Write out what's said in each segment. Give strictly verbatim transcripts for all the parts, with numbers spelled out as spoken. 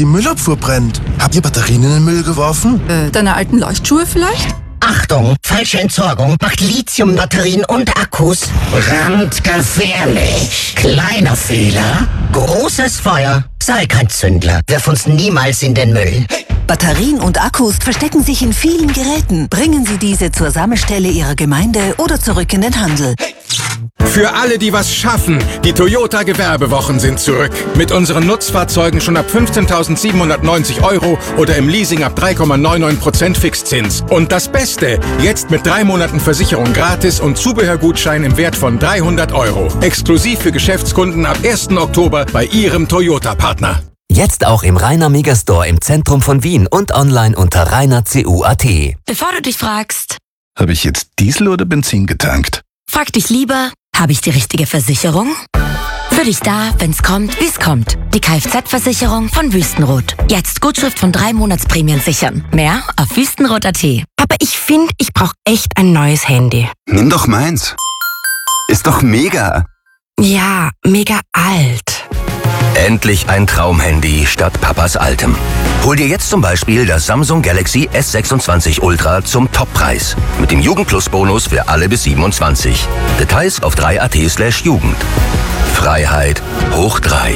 die Müllabfuhr brennt. Habt ihr Batterien in den Müll geworfen? Äh, deine alten Leuchtschuhe vielleicht? Achtung, falsche Entsorgung macht Lithiumbatterien und Akkus brandgefährlich. Kleiner Fehler, großes Feuer. Sei kein Zündler, wirf uns niemals in den Müll. Batterien und Akkus verstecken sich in vielen Geräten. Bringen Sie diese zur Sammelstelle Ihrer Gemeinde oder zurück in den Handel. Für alle, die was schaffen, die Toyota Gewerbewochen sind zurück. Mit unseren Nutzfahrzeugen schon ab fünfzehntausendsiebenhundertneunzig Euro oder im Leasing ab drei Komma neunundneunzig Prozent Fixzins. Und das Beste, jetzt mit drei Monaten Versicherung gratis und Zubehörgutschein im Wert von dreihundert Euro. Exklusiv für Geschäftskunden ab ersten Oktober bei Ihrem Toyota-Partner. Jetzt auch im Rainer Megastore im Zentrum von Wien und online unter rainer punkt c u punkt a t. Bevor du dich fragst, habe ich jetzt Diesel oder Benzin getankt? frag dich lieber, habe ich die richtige Versicherung? Für dich da, wenn's kommt, wie's kommt. Die Kfz-Versicherung von Wüstenrot. Jetzt Gutschrift von drei Monatsprämien sichern. Mehr auf wüstenrot punkt a t. Aber ich finde, ich brauche echt ein neues Handy. Nimm doch meins. Ist doch mega. Ja, mega alt. Endlich ein Traumhandy statt Papas altem. Hol dir jetzt zum Beispiel das Samsung Galaxy S sechsundzwanzig Ultra zum Toppreis. Mit dem Jugend-Plus-Bonus für alle bis siebenundzwanzig. Details auf drei punkt a t slash Jugend. Freiheit hoch drei.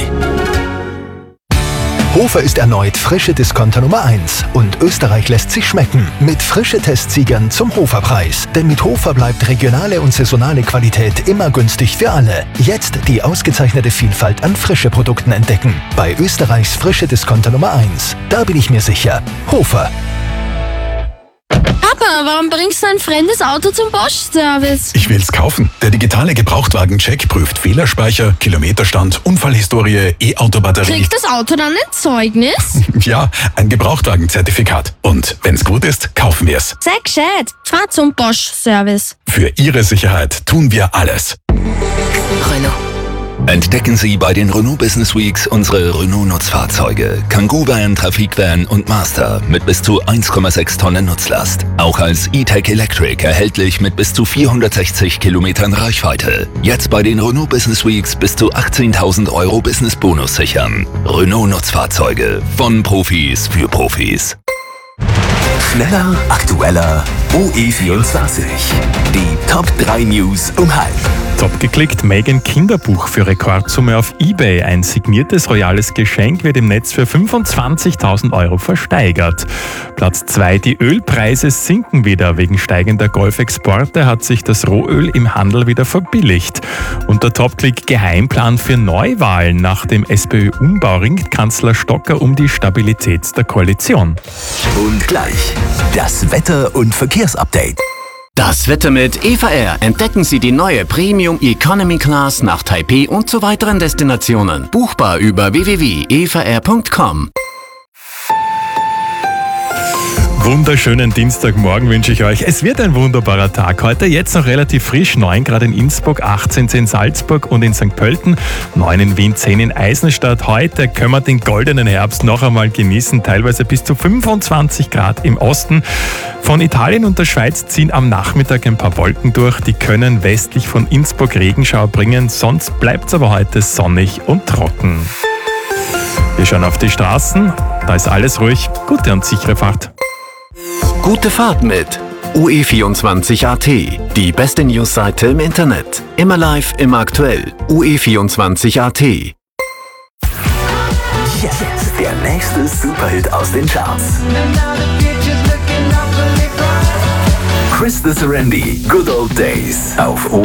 Hofer ist erneut frische Discounter Nummer eins und Österreich lässt sich schmecken mit frische Testsiegern zum Hoferpreis. Denn mit Hofer bleibt regionale und saisonale Qualität immer günstig für alle. Jetzt die ausgezeichnete Vielfalt an frische Produkten entdecken. Bei Österreichs frische Discounter Nummer eins. Da bin ich mir sicher. Hofer. Papa, warum bringst du ein fremdes Auto zum Bosch-Service? Ich will's kaufen. Der digitale Gebrauchtwagen-Check prüft Fehlerspeicher, Kilometerstand, Unfallhistorie, E-Auto-Batterie. Kriegt das Auto dann ein Zeugnis? Ja, ein Gebrauchtwagen-Zertifikat. Und wenn's gut ist, kaufen wir's. Sei gescheit. Fahr zum Bosch-Service. Für Ihre Sicherheit tun wir alles. Renault. Entdecken Sie bei den Renault Business Weeks unsere Renault-Nutzfahrzeuge. Kangoo Van, Trafik Van und Master mit bis zu eins Komma sechs Tonnen Nutzlast. Auch als E-Tech Electric erhältlich mit bis zu vierhundertsechzig Kilometern Reichweite. Jetzt bei den Renault Business Weeks bis zu achtzehntausend Euro Business Bonus sichern. Renault Nutzfahrzeuge von Profis für Profis. Schneller, aktueller, O E vierundzwanzig. Die Top drei News um halb. Top geklickt, Meghan Kinderbuch für Rekordsumme auf eBay. Ein signiertes royales Geschenk wird im Netz für fünfundzwanzigtausend Euro versteigert. Platz zwei, die Ölpreise sinken wieder. Wegen steigender Golfexporte hat sich das Rohöl im Handel wieder verbilligt. Und der Top-Klick, Geheimplan für Neuwahlen. Nach dem SPÖ-Umbau ringt Kanzler Stocker um die Stabilität der Koalition. Und gleich das Wetter- und Verkehrsupdate. Das Wetter mit E V R. Entdecken Sie die neue Premium Economy Class nach Taipei und zu weiteren Destinationen. Buchbar über w w w punkt e v r punkt com. Wunderschönen Dienstagmorgen wünsche ich euch. Es wird ein wunderbarer Tag heute. Jetzt noch relativ frisch. neun Grad in Innsbruck, achtzehn in Salzburg und in Sankt Pölten, neun in Wien, zehn in Eisenstadt. Heute können wir den goldenen Herbst noch einmal genießen. Teilweise bis zu fünfundzwanzig Grad im Osten. Von Italien und der Schweiz ziehen am Nachmittag ein paar Wolken durch. Die können westlich von Innsbruck Regenschauer bringen. Sonst bleibt es aber heute sonnig und trocken. Wir schauen auf die Straßen. Da ist alles ruhig. Gute und sichere Fahrt. Gute Fahrt mit U E vierundzwanzig Punkt a t. Die beste Newsseite im Internet. Immer live, immer aktuell. U E vierundzwanzig Punkt a t. Jetzt der nächste Superhit aus den Charts. Chris the Serenity, Good Old Days auf O